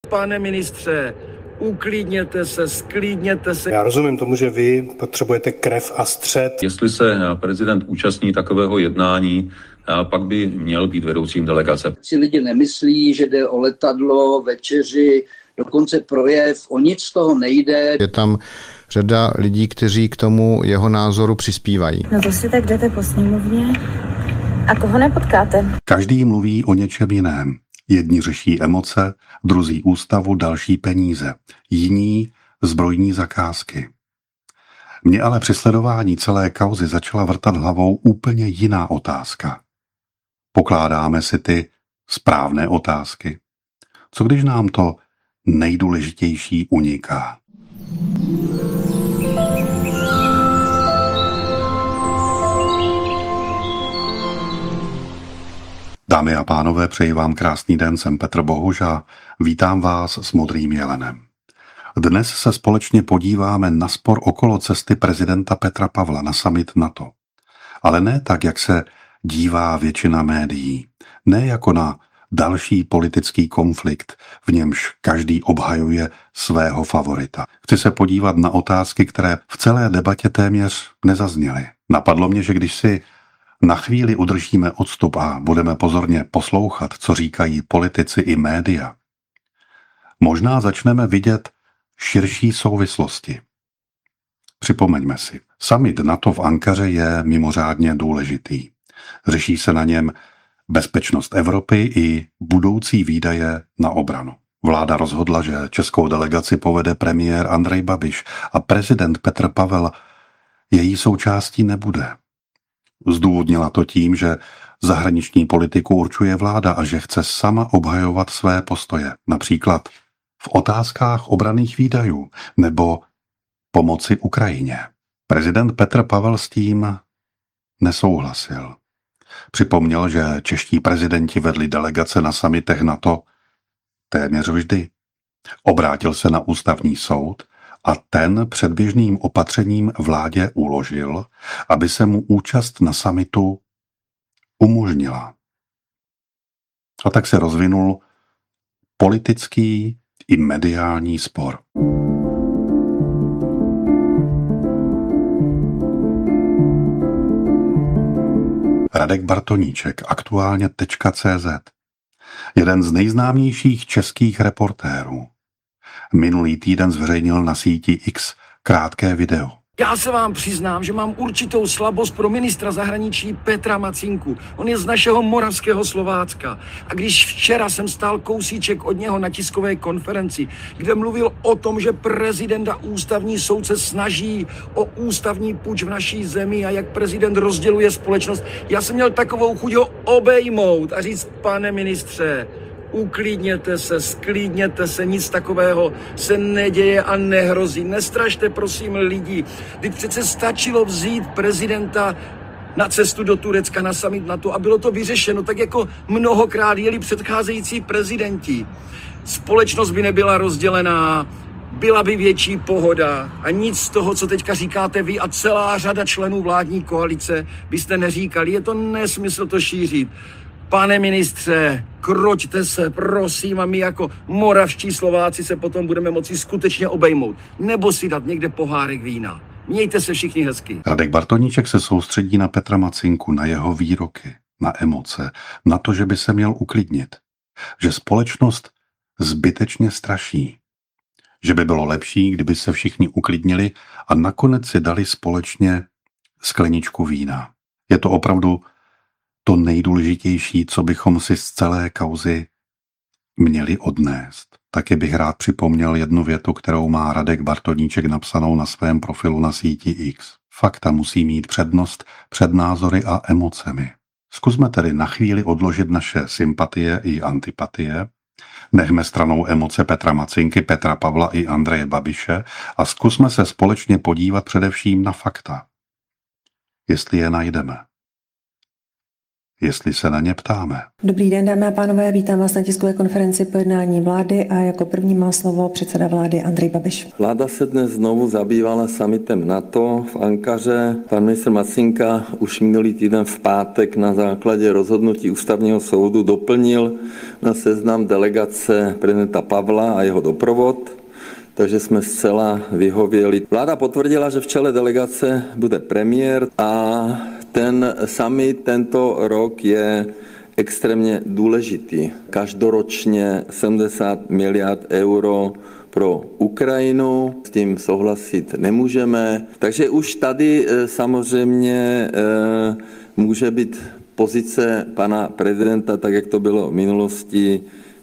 Pane ministře, uklidněte se, sklidněte se. Já rozumím tomu, že vy potřebujete krev a střed. Jestli se prezident účastní takového jednání, pak by měl být vedoucím delegace. Si lidi nemyslí, že jde o letadlo, večeři, dokonce projev, o nic z toho nejde. Je tam řada lidí, kteří k tomu jeho názoru přispívají. No to si tak jdete po sněmovně a koho nepotkáte? Každý mluví o něčem jiném. Jedni řeší emoce, druzí ústavu, další peníze, jiní zbrojní zakázky. Mně ale při sledování celé kauzy začala vrtat hlavou úplně jiná otázka. Pokládáme si ty správné otázky? Co když nám to nejdůležitější uniká? Dámy a pánové, přeji vám krásný den, jsem Petr Bohuž a vítám vás s Modrým jelenem. Dnes se společně podíváme na spor okolo cesty prezidenta Petra Pavla na summit NATO. Ale ne tak, jak se dívá většina médií. Ne jako na další politický konflikt, v němž každý obhajuje svého favorita. Chci se podívat na otázky, které v celé debatě téměř nezazněly. Napadlo mě, že když si na chvíli udržíme odstup a budeme pozorně poslouchat, co říkají politici i média, možná začneme vidět širší souvislosti. Připomeňme si, summit NATO v Ankaře je mimořádně důležitý. Řeší se na něm bezpečnost Evropy i budoucí výdaje na obranu. Vláda rozhodla, že českou delegaci povede premiér Andrej Babiš a prezident Petr Pavel její součástí nebude. Zdůvodnila to tím, že zahraniční politiku určuje vláda a že chce sama obhajovat své postoje, například v otázkách obranných výdajů nebo pomoci Ukrajině. Prezident Petr Pavel s tím nesouhlasil. Připomněl, že čeští prezidenti vedli delegace na summitech NATO téměř vždy. Obrátil se na ústavní soud a ten předběžným opatřením vládě uložil, aby se mu účast na summitu umožnila. A tak se rozvinul politický i mediální spor. Radek Bartoníček, aktuálně.cz, jeden z nejznámějších českých reportérů, minulý týden zveřejnil na síti X krátké video. Já se vám přiznám, že mám určitou slabost pro ministra zahraničí Petra Macinku. On je z našeho moravského Slovácka. A když včera jsem stál kousíček od něho na tiskové konferenci, kde mluvil o tom, že prezident a ústavní soud se snaží o ústavní puč v naší zemi a jak prezident rozděluje společnost, já jsem měl takovou chuť ho obejmout a říct, pane ministře, uklidněte se, sklidněte se, nic takového se neděje a nehrozí. Nestrašte prosím lidi. Teď přece stačilo vzít prezidenta na cestu do Turecka na summit NATO a bylo to vyřešeno, tak jako mnohokrát jeli předcházející prezidenti. Společnost by nebyla rozdělená, byla by větší pohoda a nic z toho, co teďka říkáte vy a celá řada členů vládní koalice, byste neříkali. Je to nesmysl to šířit. Pane ministře, kroťte se, prosím, a my jako moravští Slováci se potom budeme moci skutečně obejmout. Nebo si dát někde pohárek vína. Mějte se všichni hezky. Radek Bartoníček se soustředí na Petra Macinku, na jeho výroky, na emoce, na to, že by se měl uklidnit. Že společnost zbytečně straší. Že by bylo lepší, kdyby se všichni uklidnili a nakonec si dali společně skleničku vína. Je to opravdu to nejdůležitější, co bychom si z celé kauzy měli odnést. Taky bych rád připomněl jednu větu, kterou má Radek Bartoníček napsanou na svém profilu na síti X. Fakta musí mít přednost před názory a emocemi. Zkusme tedy na chvíli odložit naše sympatie i antipatie, nechme stranou emoce Petra Macinky, Petra Pavla i Andreje Babiše a zkusme se společně podívat především na fakta. Jestli je najdeme. jestli se na ně ptáme. Dobrý den, dámy a pánové, vítám vás na tiskové konferenci po jednání vlády a jako první má slovo předseda vlády Andrej Babiš. Vláda se dnes znovu zabývala summitem NATO v Ankaře. Pan ministr Macinka už minulý týden v pátek na základě rozhodnutí ústavního soudu doplnil na seznam delegace prezidenta Pavla a jeho doprovod, takže jsme zcela vyhověli. Vláda potvrdila, že v čele delegace bude premiér a ten summit tento rok je extrémně důležitý. Každoročně 70 miliard euro pro Ukrajinu, s tím souhlasit nemůžeme. Takže už tady samozřejmě může být pozice pana prezidenta, tak jak to bylo v minulosti,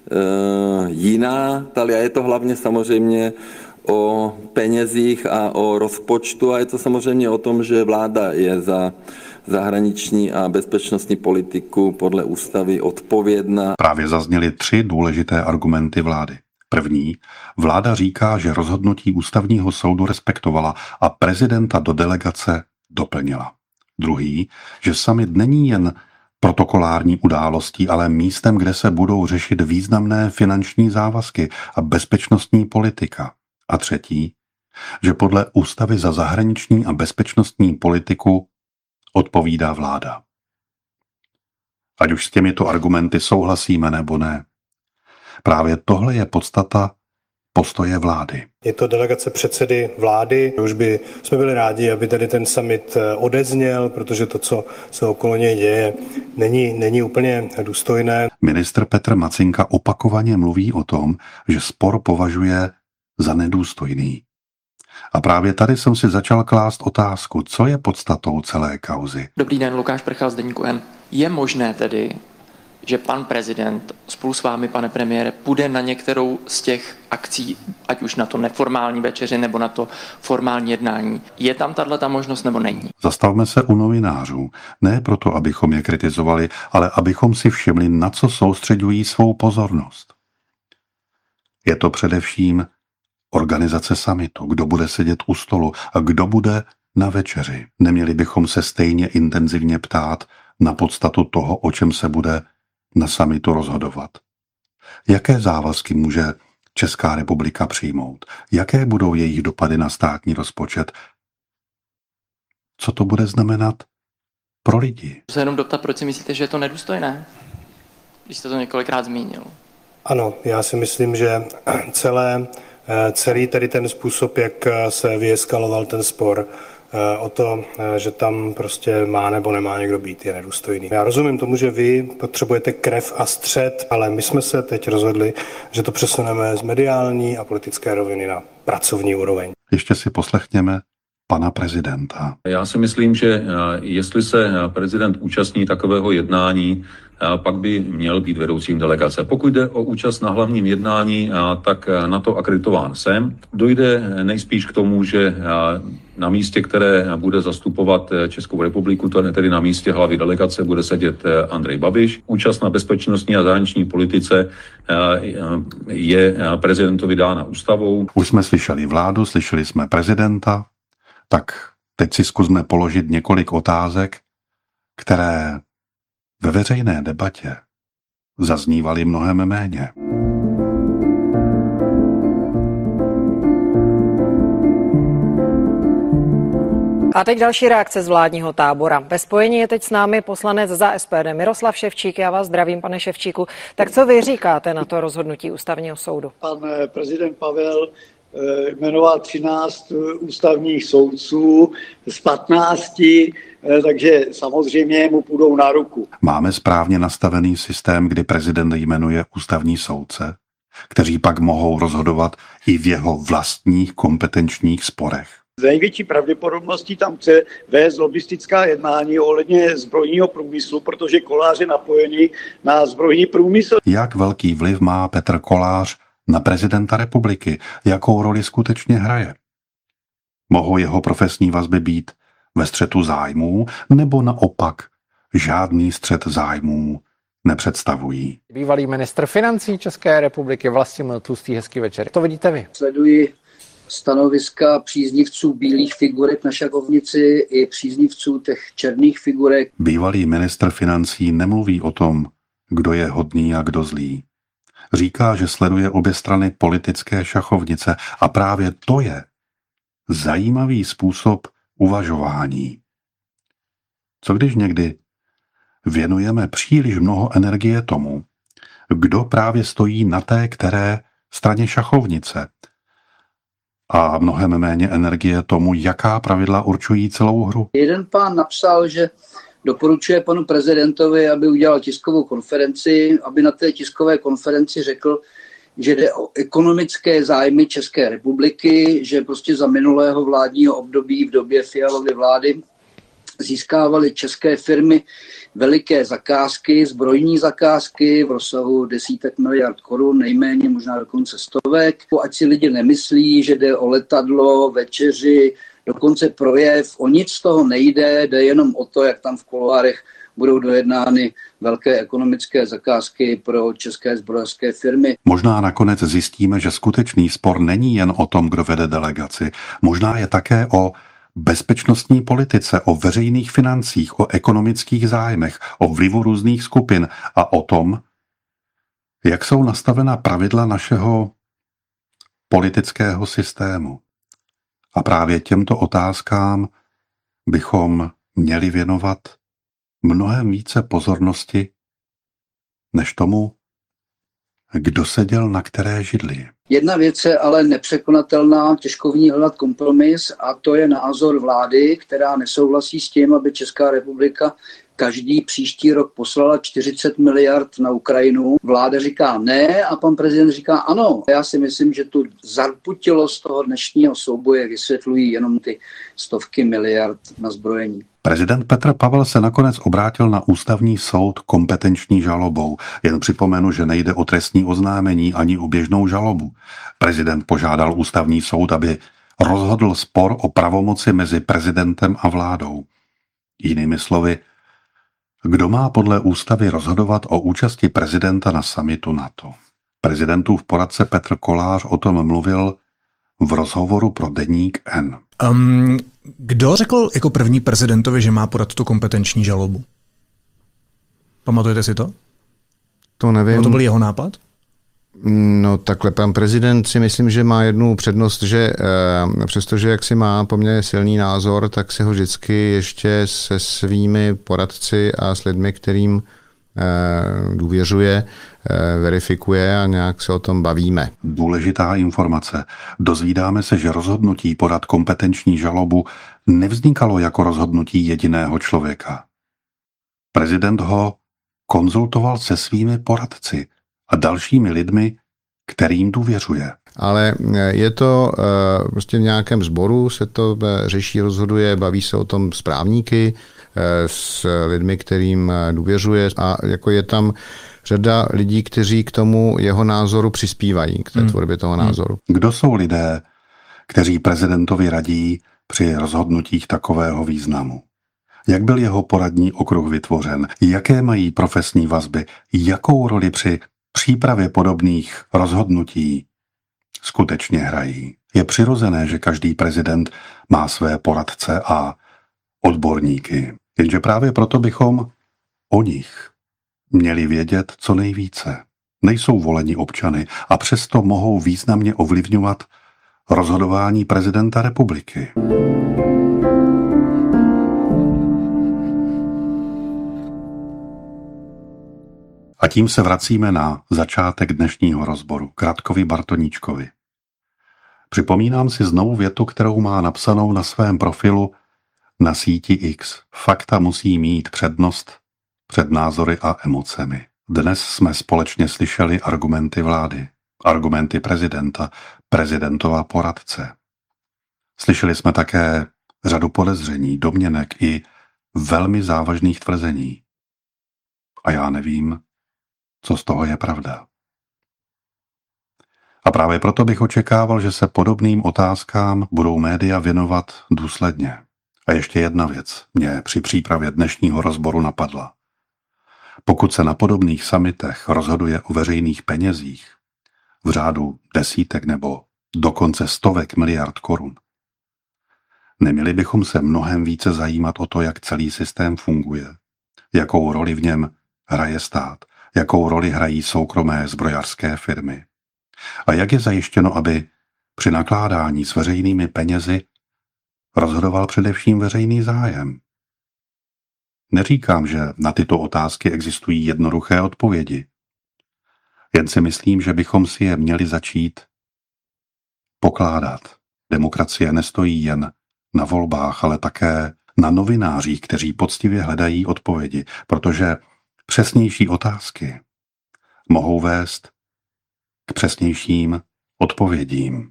jiná. A je to hlavně samozřejmě o penězích a o rozpočtu a je to samozřejmě o tom, že vláda je za zahraniční a bezpečnostní politiku podle ústavy odpovědná. Právě zazněly 3 důležité argumenty vlády. První, vláda říká, že rozhodnutí ústavního soudu respektovala a prezidenta do delegace doplnila. Druhý, že summit není jen protokolární událostí, ale místem, kde se budou řešit významné finanční závazky a bezpečnostní politika. A třetí, že podle ústavy za zahraniční a bezpečnostní politiku odpovídá vláda. Ať už s těmito argumenty souhlasíme nebo ne. Právě tohle je podstata postoje vlády. Je to delegace předsedy vlády. Už by jsme byli rádi, aby tady ten summit odezněl, protože to, co se okolo něj děje, není úplně důstojné. Ministr Petr Macinka opakovaně mluví o tom, že spor považuje za nedůstojný. A právě tady jsem si začal klást otázku, co je podstatou celé kauzy. Dobrý den, Lukáš Prchal z Deníku N. Je možné tedy, že pan prezident spolu s vámi, pane premiére, půjde na některou z těch akcí, ať už na to neformální večeři nebo na to formální jednání? Je tam tato možnost nebo není? Zastavme se u novinářů. Ne proto, abychom je kritizovali, ale abychom si všimli, na co soustředují svou pozornost. Je to především organizace summitu, kdo bude sedět u stolu a kdo bude na večeři. Neměli bychom se stejně intenzivně ptát na podstatu toho, o čem se bude na summitu rozhodovat. Jaké závazky může Česká republika přijmout? Jaké budou jejich dopady na státní rozpočet? Co to bude znamenat pro lidi? Se jenom doptat, proč si myslíte, že je to nedůstojné? Když jste to několikrát zmínil. Ano, já si myslím, že celý tady ten způsob, jak se vyeskaloval ten spor o to, že tam prostě má nebo nemá někdo být, je nedůstojný. Já rozumím tomu, že vy potřebujete krev a střet, ale my jsme se teď rozhodli, že to přesuneme z mediální a politické roviny na pracovní úroveň. Ještě si poslechněme pana prezidenta. Já si myslím, že jestli se prezident účastní takového jednání, pak by měl být vedoucím delegace. Pokud jde o účast na hlavním jednání, tak na to akreditován jsem. Dojde nejspíš k tomu, že na místě, které bude zastupovat Českou republiku, tedy na místě hlavy delegace, bude sedět Andrej Babiš. Účast na bezpečnostní a zahraniční politice je prezidentovi dána ústavou. Už jsme slyšeli vládu, slyšeli jsme prezidenta, tak teď si zkusme položit několik otázek, které ve veřejné debatě zaznívaly mnohem méně. A teď další reakce z vládního tábora. Ve spojení je teď s námi poslanec za SPD Miroslav Ševčík. Já vás zdravím, pane Ševčíku. Tak co vy říkáte na to rozhodnutí ústavního soudu? Pan prezident Pavel jmenoval 13 ústavních soudců z 15, takže samozřejmě mu půjdou na ruku. Máme správně nastavený systém, kdy prezident jmenuje ústavní soudce, kteří pak mohou rozhodovat i v jeho vlastních kompetenčních sporech. Z největší pravděpodobností tam chce vést lobistická jednání ohledně zbrojního průmyslu, protože Kolář je napojený na zbrojní průmysl. Jak velký vliv má Petr Kolář na prezidenta republiky? Jakou roli skutečně hraje? Mohou jeho profesní vazby být ve střetu zájmů, nebo naopak žádný střet zájmů nepředstavují? Bývalý ministr financí České republiky Vlastimil Tlustý, hezký večer. To vidíte vy? Sleduji stanoviska příznivců bílých figurek na šachovnici i příznivců těch černých figurek. Bývalý ministr financí nemluví o tom, kdo je hodný a kdo zlý. Říká, že sleduje obě strany politické šachovnice a právě to je zajímavý způsob uvažování. Co když někdy věnujeme příliš mnoho energie tomu, kdo právě stojí na té které straně šachovnice a mnohem méně energie tomu, jaká pravidla určují celou hru? Jeden pán napsal, že doporučuje panu prezidentovi, aby udělal tiskovou konferenci, aby na té tiskové konferenci řekl, že jde o ekonomické zájmy České republiky, že prostě za minulého vládního období v době Fialovy vlády získávaly české firmy veliké zakázky, zbrojní zakázky v rozsahu desítek miliard korun, nejméně možná dokonce stovek. Ať si lidi nemyslí, že jde o letadlo, večeři, dokonce projev, o nic z toho nejde, jde jenom o to, jak tam v kuloárech budou dojednány velké ekonomické zakázky pro české zbrojařské firmy. Možná nakonec zjistíme, že skutečný spor není jen o tom, kdo vede delegaci. Možná je také o bezpečnostní politice, o veřejných financích, o ekonomických zájmech, o vlivu různých skupin a o tom, jak jsou nastavena pravidla našeho politického systému. A právě těmto otázkám bychom měli věnovat mnohem více pozornosti, než tomu, kdo seděl na které židli. Jedna věc je ale nepřekonatelná, těžko v ní hledat kompromis, a to je názor vlády, která nesouhlasí s tím, aby Česká republika každý příští rok poslala 40 miliard na Ukrajinu. Vláda říká ne a pan prezident říká ano. Já si myslím, že tu zarputilost toho dnešního souboje vysvětlují jenom ty stovky miliard na zbrojení. Prezident Petr Pavel se nakonec obrátil na ústavní soud kompetenční žalobou. Jen připomenu, že nejde o trestní oznámení ani o běžnou žalobu. Prezident požádal ústavní soud, aby rozhodl spor o pravomoci mezi prezidentem a vládou. Jinými slovy, kdo má podle ústavy rozhodovat o účasti prezidenta na summitu NATO? Prezidentův poradce Petr Kolář o tom mluvil v rozhovoru pro deník N. Kdo řekl jako první prezidentovi, že má podat tu kompetenční žalobu? Pamatujete si to? To nevím. No to byl jeho nápad? No takhle, pan prezident si myslím, že má jednu přednost, že přestože jak si má poměrně silný názor, tak si ho vždycky ještě se svými poradci a s lidmi, kterým důvěřuje, verifikuje a nějak se o tom bavíme. Důležitá informace. Dozvídáme se, že rozhodnutí podat kompetenční žalobu nevznikalo jako rozhodnutí jediného člověka. Prezident ho konzultoval se svými poradci a dalšími lidmi, kterým důvěřuje. Ale je to prostě v nějakém sboru, se to řeší, rozhoduje, baví se o tom s právníky, s lidmi, kterým důvěřuje a jako je tam řada lidí, kteří k tomu jeho názoru přispívají, k té tvorbě toho názoru. Kdo jsou lidé, kteří prezidentovi radí při rozhodnutích takového významu? Jak byl jeho poradní okruh vytvořen? Jaké mají profesní vazby? Jakou roli při přípravě podobných rozhodnutí skutečně hrají? Je přirozené, že každý prezident má své poradce a odborníky. Jenže právě proto bychom o nich měli vědět co nejvíce. Nejsou voleni občany a přesto mohou významně ovlivňovat rozhodování prezidenta republiky. A tím se vracíme na začátek dnešního rozboru k Radkovi Bartoníčkovi. Připomínám si znovu větu, kterou má napsanou na svém profilu na síti X. Fakta musí mít přednost před názory a emocemi. Dnes jsme společně slyšeli argumenty vlády, argumenty prezidenta, prezidentova poradce. Slyšeli jsme také řadu podezření, domněnek i velmi závažných tvrzení. A já nevím, co z toho je pravda. A právě proto bych očekával, že se podobným otázkám budou média věnovat důsledně. A ještě jedna věc mě při přípravě dnešního rozboru napadla. Pokud se na podobných summitech rozhoduje o veřejných penězích v řádu desítek nebo dokonce stovek miliard korun. Neměli bychom se mnohem více zajímat o to, jak celý systém funguje, jakou roli v něm hraje stát, jakou roli hrají soukromé zbrojařské firmy a jak je zajištěno, aby při nakládání s veřejnými penězi rozhodoval především veřejný zájem. Neříkám, že na tyto otázky existují jednoduché odpovědi. Jen si myslím, že bychom si je měli začít pokládat. Demokracie nestojí jen na volbách, ale také na novinářích, kteří poctivě hledají odpovědi, protože přesnější otázky mohou vést k přesnějším odpovědím.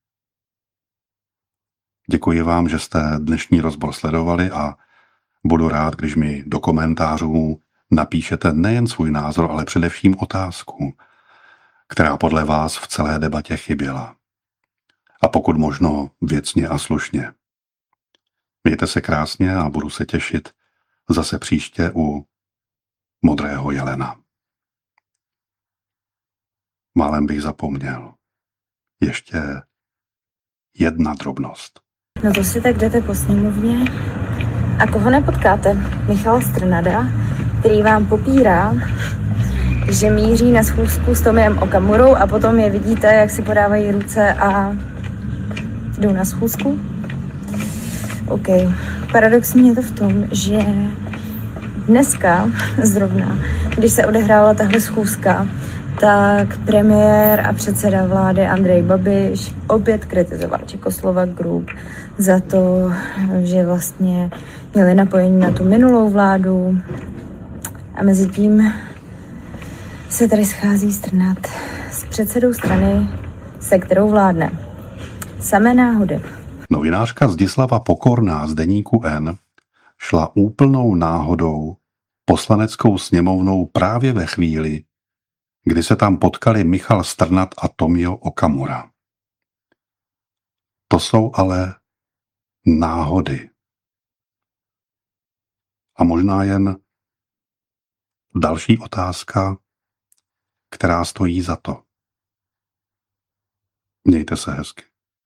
Děkuji vám, že jste dnešní rozbor sledovali a budu rád, když mi do komentářů napíšete nejen svůj názor, ale především otázku, která podle vás v celé debatě chyběla. A pokud možno věcně a slušně. Mějte se krásně a budu se těšit zase příště u Modrého jelena. Málem bych zapomněl. Ještě jedna drobnost. No to si tak jdete po sněmovně a koho nepotkáte? Michala Strnada, který vám popírá, že míří na schůzku s Tomiem Okamurou a potom je vidíte, jak si podávají ruce a jdou na schůzku? OK. Paradoxní je to v tom, že dneska zrovna, když se odehrála tahle schůzka, tak premiér a předseda vlády Andrej Babiš opět kritizoval Czechoslovak Group za to, že vlastně měli napojení na tu minulou vládu a mezi tím se tady schází Strnad s předsedou strany, se kterou vládne. Samé náhody. Novinářka Zdislava Pokorná z deníku N šla úplnou náhodou poslaneckou sněmovnou právě ve chvíli, kdy se tam potkali Michal Strnad a Tomio Okamura. To jsou ale náhody. A možná jen další otázka, která stojí za to. Mějte se hezky.